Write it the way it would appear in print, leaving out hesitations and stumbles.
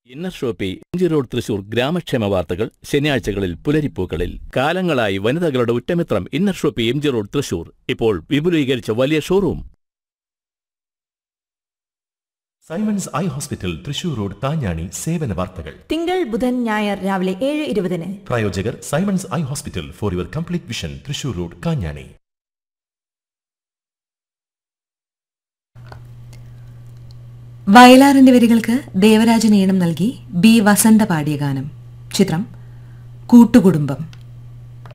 Inner Shopee MG road Thrissur ഗ്രാമക്ഷേമ വാർത്തകൾ ശനിയാഴ്ചകളിൽ പുലരിപ്പൂക്കളിൽ. കാലങ്ങളായി വനിതകളുടെ ഉറ്റമിത്രം inner Shopee MG road Thrissur. ഇപ്പോൾ വിപുലീകരിച്ച വലിയ showroom. Symons eye hospital Thrissur road താഞ്ഞാണി സേവന വാർത്തകൾ. തിങ്കൾ ബുധൻ ഞായർ രാവിലെ 7:20. പ്രായോജകർ Symons eye hospital for your complete vision Thrissur road Kanjani. വയലാറിന്റെ വരികൾക്ക് ദേവരാജൻ ഈണം നൽകി ബി വസന്ത പാടിയ ഗാനം. ചിത്രം കൂട്ടുകുടുംബം.